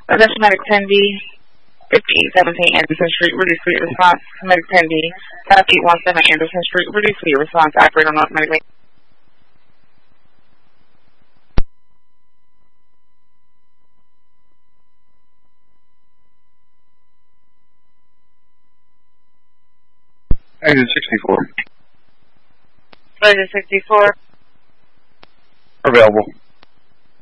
That's Medic 10D, 5817 Anderson Street, Rudy Sweet response. Medic 10D, 5817 Anderson Street, Rudy Sweet response. Operator North Medic. Exit 64. Exit 64. Available.